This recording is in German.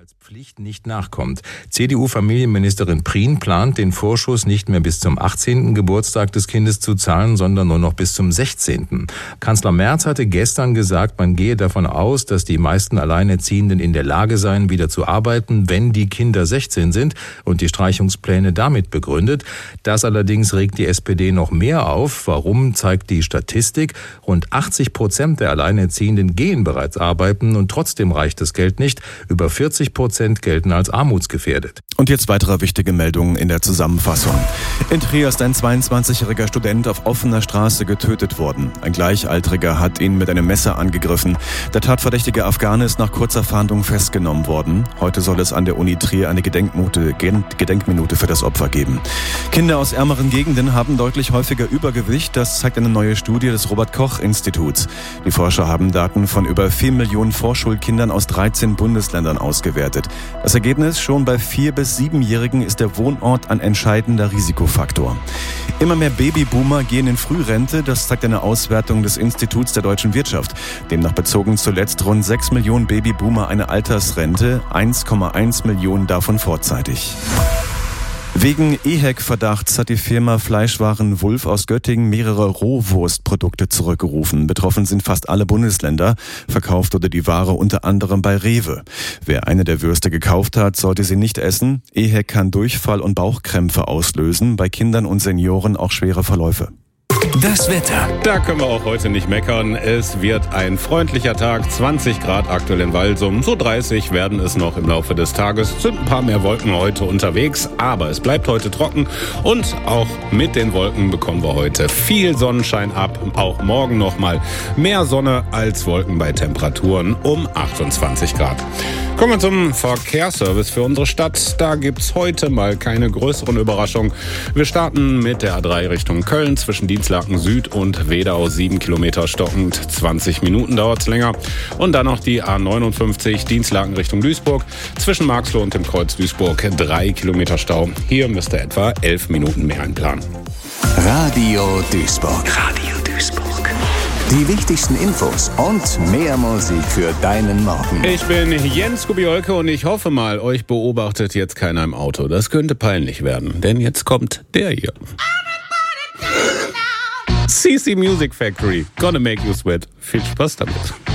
Pflicht nicht nachkommt. CDU-Familienministerin Prien plant, den Vorschuss nicht mehr bis zum 18. Geburtstag des Kindes zu zahlen, sondern nur noch bis zum 16. Kanzler Merz hatte gestern gesagt, man gehe davon aus, dass die meisten Alleinerziehenden in der Lage seien, wieder zu arbeiten, wenn die Kinder 16 sind, und die Streichungspläne damit begründet. Das allerdings regt die SPD noch mehr auf. Warum, zeigt die Statistik. Rund 80% der Alleinerziehenden gehen bereits arbeiten und trotzdem reicht das Geld nicht. Über 40% gelten als armutsgefährdet. Und jetzt weitere wichtige Meldungen in der Zusammenfassung. In Trier ist ein 22-jähriger Student auf offener Straße getötet worden. Ein Gleichaltriger hat ihn mit einem Messer angegriffen. Der tatverdächtige Afghane ist nach kurzer Fahndung festgenommen worden. Heute soll es an der Uni Trier eine Gedenkminute für das Opfer geben. Kinder aus ärmeren Gegenden haben deutlich häufiger Übergewicht. Das zeigt eine neue Studie des Robert-Koch-Instituts. Die Forscher haben Daten von über 4 Millionen Vorschulkindern aus 13 Bundesländern ausgewertet. Das Ergebnis: schon bei 4- bis 7-Jährigen ist der Wohnort ein entscheidender Risikofaktor. Immer mehr Babyboomer gehen in Frührente. Das zeigt eine Auswertung des Instituts der deutschen Wirtschaft. Demnach bezogen zuletzt rund 6 Millionen Babyboomer eine Altersrente, 1,1 Millionen davon vorzeitig. Wegen EHEC-Verdachts hat die Firma Fleischwaren Wulff aus Göttingen mehrere Rohwurstprodukte zurückgerufen. Betroffen sind fast alle Bundesländer. Verkauft wurde die Ware unter anderem bei Rewe. Wer eine der Würste gekauft hat, sollte sie nicht essen. EHEC kann Durchfall und Bauchkrämpfe auslösen, bei Kindern und Senioren auch schwere Verläufe. Das Wetter. Da können wir auch heute nicht meckern. Es wird ein freundlicher Tag, 20 Grad aktuell in Walsum. So 30 werden es noch im Laufe des Tages. Es sind ein paar mehr Wolken heute unterwegs, aber es bleibt heute trocken. Und auch mit den Wolken bekommen wir heute viel Sonnenschein ab. Auch morgen nochmal mehr Sonne als Wolken bei Temperaturen um 28 Grad. Kommen wir zum Verkehrsservice für unsere Stadt. Da gibt's heute mal keine größeren Überraschungen. Wir starten mit der A3 Richtung Köln zwischen Dienstlaken Süd und Wedau, 7 Kilometer stockend, 20 Minuten dauert's länger. Und dann noch die A59 Dienstlaken Richtung Duisburg zwischen Marxloh und dem Kreuz Duisburg, 3 Kilometer Stau. Hier müsste etwa 11 Minuten mehr einplanen. Radio Duisburg. Radio Duisburg. Die wichtigsten Infos und mehr Musik für deinen Morgen. Ich bin Jens Kubiolke und ich hoffe mal, euch beobachtet jetzt keiner im Auto. Das könnte peinlich werden, denn jetzt kommt der hier. CC Music Factory, Gonna Make You Sweat. Viel Spaß damit.